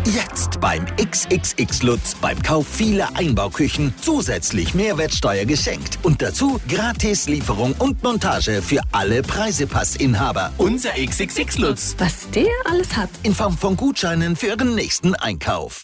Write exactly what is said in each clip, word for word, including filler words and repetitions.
Jetzt beim X X X Lutz beim Kauf vieler Einbauküchen zusätzlich Mehrwertsteuer geschenkt. Und dazu gratis Lieferung und Montage für alle Preisepassinhaber. Unser X X X Lutz. Was der alles hat. In Form von Gutscheinen für Ihren nächsten Einkauf.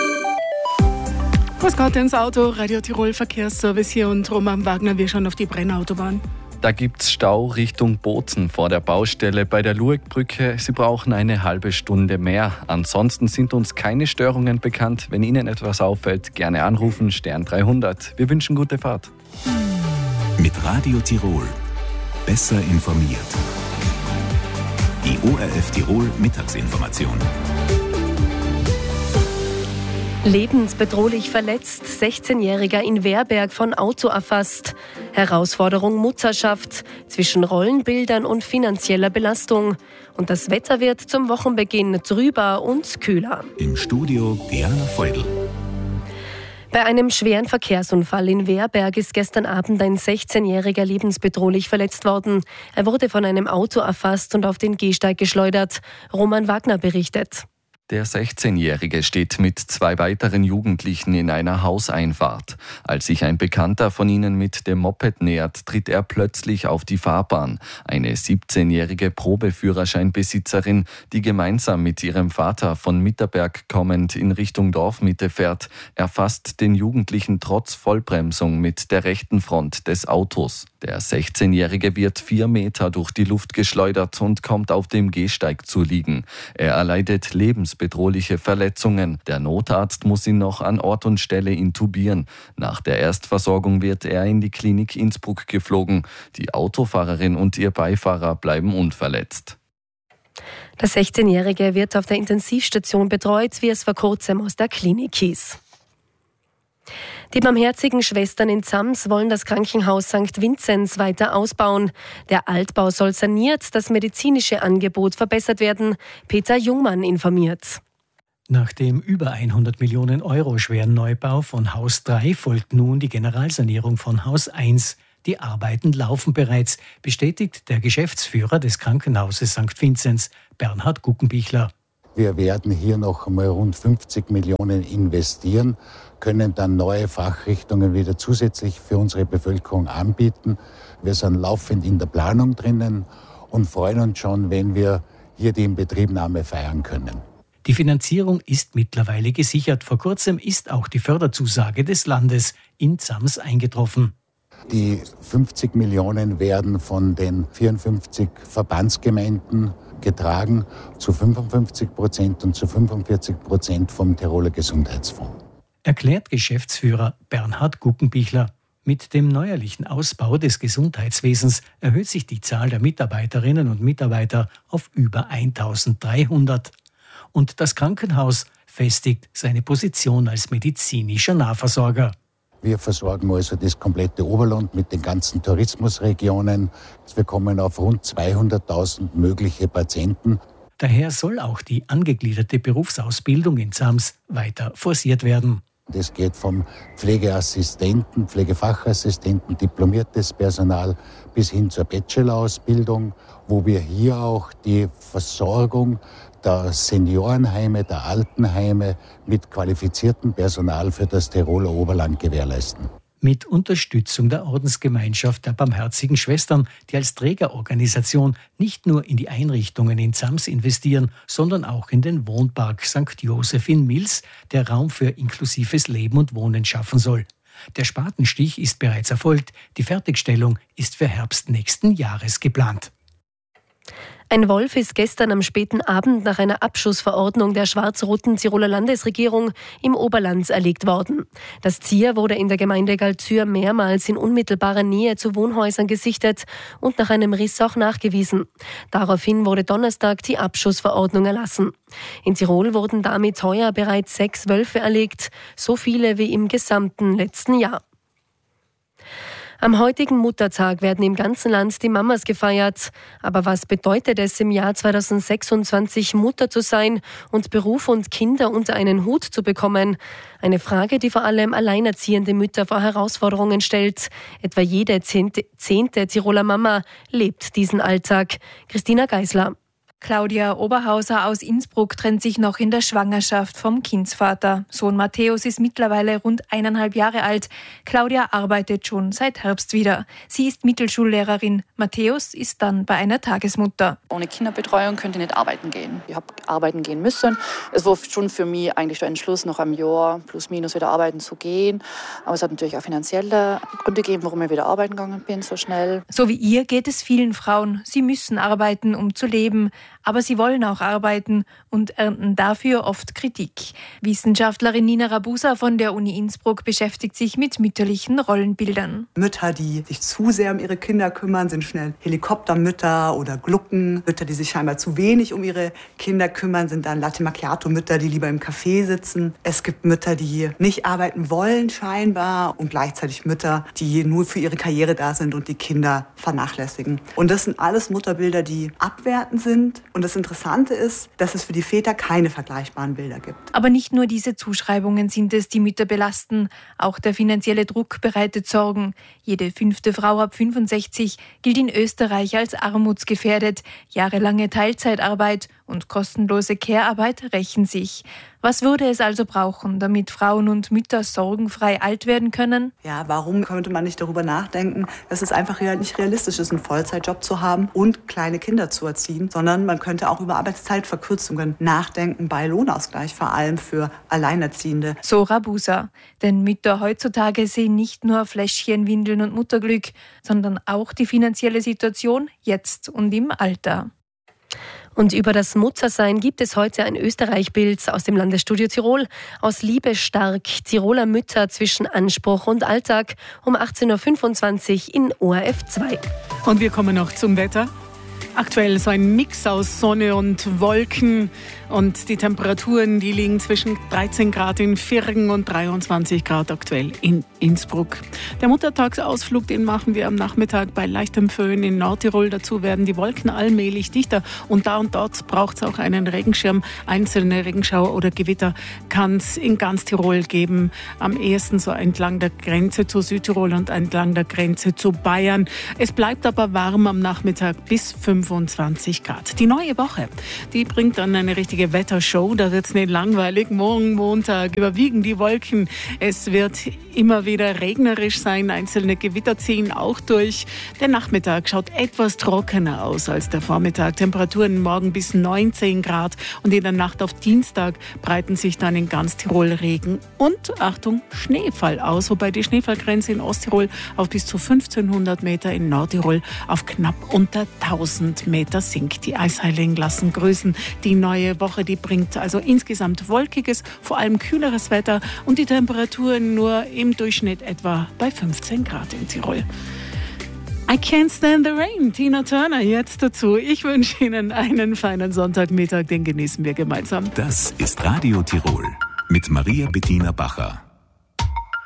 Was geht ins Auto? Radio Tirol Verkehrsservice hier und Roman Wagner, wir schauen auf die Brennautobahn. Da gibt's Stau Richtung Bozen vor der Baustelle bei der Luegbrücke. Sie brauchen eine halbe Stunde mehr. Ansonsten sind uns keine Störungen bekannt. Wenn Ihnen etwas auffällt, gerne anrufen, Stern dreihundert. Wir wünschen gute Fahrt. Mit Radio Tirol. Besser informiert. Die O R F Tirol Mittagsinformation. Lebensbedrohlich verletzt, sechzehnjähriger in Werberg von Auto erfasst. Herausforderung Mutterschaft zwischen Rollenbildern und finanzieller Belastung. Und das Wetter wird zum Wochenbeginn trüber und kühler. Im Studio Diana Feudel. Bei einem schweren Verkehrsunfall in Werberg ist gestern Abend ein sechzehnjähriger lebensbedrohlich verletzt worden. Er wurde von einem Auto erfasst und auf den Gehsteig geschleudert. Roman Wagner berichtet. Der sechzehnjährige steht mit zwei weiteren Jugendlichen in einer Hauseinfahrt. Als sich ein Bekannter von ihnen mit dem Moped nähert, tritt er plötzlich auf die Fahrbahn. Eine siebzehnjährige Probeführerscheinbesitzerin, die gemeinsam mit ihrem Vater von Mitterberg kommend in Richtung Dorfmitte fährt, erfasst den Jugendlichen trotz Vollbremsung mit der rechten Front des Autos. Der sechzehnjährige wird vier Meter durch die Luft geschleudert und kommt auf dem Gehsteig zu liegen. Er erleidet lebensbedrohliche Verletzungen. Der Notarzt muss ihn noch an Ort und Stelle intubieren. Nach der Erstversorgung wird er in die Klinik Innsbruck geflogen. Die Autofahrerin und ihr Beifahrer bleiben unverletzt. Der sechzehnjährige wird auf der Intensivstation betreut, wie es vor kurzem aus der Klinik hieß. Die Barmherzigen Schwestern in Zams wollen das Krankenhaus Sankt Vinzenz weiter ausbauen. Der Altbau soll saniert, das medizinische Angebot verbessert werden. Peter Jungmann informiert. Nach dem über hundert Millionen Euro schweren Neubau von Haus drei folgt nun die Generalsanierung von Haus eins. Die Arbeiten laufen bereits, bestätigt der Geschäftsführer des Krankenhauses Sankt Vinzenz, Bernhard Guckenbichler. Wir werden hier noch einmal rund fünfzig Millionen investieren, können dann neue Fachrichtungen wieder zusätzlich für unsere Bevölkerung anbieten. Wir sind laufend in der Planung drinnen und freuen uns schon, wenn wir hier die Inbetriebnahme feiern können. Die Finanzierung ist mittlerweile gesichert. Vor kurzem ist auch die Förderzusage des Landes in Zams eingetroffen. Die fünfzig Millionen werden von den vierundfünfzig Verbandsgemeinden getragen, zu fünfundfünfzig Prozent und zu fünfundvierzig Prozent vom Tiroler Gesundheitsfonds. Erklärt Geschäftsführer Bernhard Guckenbichler. Mit dem neuerlichen Ausbau des Gesundheitswesens erhöht sich die Zahl der Mitarbeiterinnen und Mitarbeiter auf über eintausenddreihundert. Und das Krankenhaus festigt seine Position als medizinischer Nahversorger. Wir versorgen also das komplette Oberland mit den ganzen Tourismusregionen. Wir kommen auf rund zweihunderttausend mögliche Patienten. Daher soll auch die angegliederte Berufsausbildung in Zams weiter forciert werden. Das geht vom Pflegeassistenten, Pflegefachassistenten, diplomiertes Personal bis hin zur Bachelor-Ausbildung, wo wir hier auch die Versorgung der Seniorenheime, der Altenheime mit qualifiziertem Personal für das Tiroler Oberland gewährleisten. Mit Unterstützung der Ordensgemeinschaft der Barmherzigen Schwestern, die als Trägerorganisation nicht nur in die Einrichtungen in Zams investieren, sondern auch in den Wohnpark Sankt Joseph in Mils, der Raum für inklusives Leben und Wohnen schaffen soll. Der Spatenstich ist bereits erfolgt, die Fertigstellung ist für Herbst nächsten Jahres geplant. Ein Wolf ist gestern am späten Abend nach einer Abschussverordnung der schwarz-roten Tiroler Landesregierung im Oberland erlegt worden. Das Tier wurde in der Gemeinde Galzür mehrmals in unmittelbarer Nähe zu Wohnhäusern gesichtet und nach einem Riss auch nachgewiesen. Daraufhin wurde Donnerstag die Abschussverordnung erlassen. In Tirol wurden damit heuer bereits sechs Wölfe erlegt, so viele wie im gesamten letzten Jahr. Am heutigen Muttertag werden im ganzen Land die Mamas gefeiert. Aber was bedeutet es im Jahr zweitausendsechsundzwanzig, Mutter zu sein und Beruf und Kinder unter einen Hut zu bekommen? Eine Frage, die vor allem alleinerziehende Mütter vor Herausforderungen stellt. Etwa jede zehnte, zehnte Tiroler Mama lebt diesen Alltag. Christina Geisler. Claudia Oberhauser aus Innsbruck trennt sich noch in der Schwangerschaft vom Kindsvater. Sohn Matthäus ist mittlerweile rund eineinhalb Jahre alt. Claudia arbeitet schon seit Herbst wieder. Sie ist Mittelschullehrerin. Matthäus ist dann bei einer Tagesmutter. Ohne Kinderbetreuung könnte ich nicht arbeiten gehen. Ich habe arbeiten gehen müssen. Es war schon für mich eigentlich der Entschluss, noch ein Jahr plus minus wieder arbeiten zu gehen. Aber es hat natürlich auch finanzielle Gründe gegeben, warum ich wieder arbeiten gegangen bin so schnell. So wie ihr geht es vielen Frauen. Sie müssen arbeiten, um zu leben. Aber sie wollen auch arbeiten und ernten dafür oft Kritik. Wissenschaftlerin Nina Rabusa von der Uni Innsbruck beschäftigt sich mit mütterlichen Rollenbildern. Mütter, die sich zu sehr um ihre Kinder kümmern, sind schnell Helikoptermütter oder Glucken. Mütter, die sich scheinbar zu wenig um ihre Kinder kümmern, sind dann Latte Macchiato-Mütter, die lieber im Café sitzen. Es gibt Mütter, die nicht arbeiten wollen scheinbar und gleichzeitig Mütter, die nur für ihre Karriere da sind und die Kinder vernachlässigen. Und das sind alles Mutterbilder, die abwertend sind. Und das Interessante ist, dass es für die Väter keine vergleichbaren Bilder gibt. Aber nicht nur diese Zuschreibungen sind es, die Mütter belasten. Auch der finanzielle Druck bereitet Sorgen. Jede fünfte Frau ab fünfundsechzig gilt in Österreich als armutsgefährdet. Jahrelange Teilzeitarbeit und kostenlose Care-Arbeit rächen sich. Was würde es also brauchen, damit Frauen und Mütter sorgenfrei alt werden können? Ja, warum könnte man nicht darüber nachdenken, dass es einfach nicht realistisch ist, einen Vollzeitjob zu haben und kleine Kinder zu erziehen, sondern man könnte auch über Arbeitszeitverkürzungen nachdenken, bei Lohnausgleich, vor allem für Alleinerziehende. So Rabusa. Denn Mütter heutzutage sehen nicht nur Fläschchen, Windeln und Mutterglück, sondern auch die finanzielle Situation jetzt und im Alter. Und über das Muttersein gibt es heute ein Österreich-Bild aus dem Landesstudio Tirol. Aus Liebe stark, Tiroler Mütter zwischen Anspruch und Alltag um achtzehn Uhr fünfundzwanzig in O R F zwei. Und wir kommen noch zum Wetter. Aktuell so ein Mix aus Sonne und Wolken und die Temperaturen, die liegen zwischen dreizehn Grad in Virgen und dreiundzwanzig Grad aktuell in Innsbruck. Der Muttertagsausflug, den machen wir am Nachmittag bei leichtem Föhn in Nordtirol. Dazu werden die Wolken allmählich dichter und da und dort braucht es auch einen Regenschirm. Einzelne Regenschauer oder Gewitter kann es in ganz Tirol geben. Am ehesten so entlang der Grenze zu Südtirol und entlang der Grenze zu Bayern. Es bleibt aber warm am Nachmittag bis fünfundzwanzig Grad. Die neue Woche, die bringt dann eine richtige Wettershow. Da wird es nicht langweilig. Morgen Montag überwiegen die Wolken. Es wird immer wieder regnerisch sein. Einzelne Gewitter ziehen auch durch. Der Nachmittag schaut etwas trockener aus als der Vormittag. Temperaturen morgen bis neunzehn Grad. Und in der Nacht auf Dienstag breiten sich dann in ganz Tirol Regen und, Achtung, Schneefall aus. Wobei die Schneefallgrenze in Osttirol auf bis zu fünfzehnhundert Meter, in Nordtirol auf knapp unter tausend Meter sinkt. Die Eisheiligen lassen grüßen. Die neue Woche, die bringt also insgesamt wolkiges, vor allem kühleres Wetter und die Temperaturen nur im Durchschnitt etwa bei fünfzehn Grad in Tirol. I Can't Stand the Rain, Tina Turner jetzt dazu. Ich wünsche Ihnen einen feinen Sonntagmittag, den genießen wir gemeinsam. Das ist Radio Tirol mit Maria Bettina Bacher.